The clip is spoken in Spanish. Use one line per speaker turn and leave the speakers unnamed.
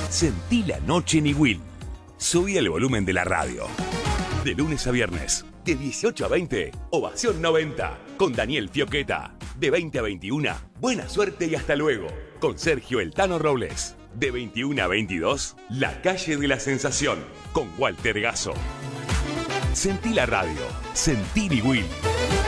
Sentí la noche en Iguil. Subí el volumen de la radio. De lunes a viernes, de 18 a 20, Ovación 90, con Daniel Fioqueta. De 20 a 21, Buena Suerte y Hasta Luego, con Sergio El Tano Robles. De 21 a 22, La Calle de la Sensación, con Walter Gasso. Sentí la radio. Sentí Iguil.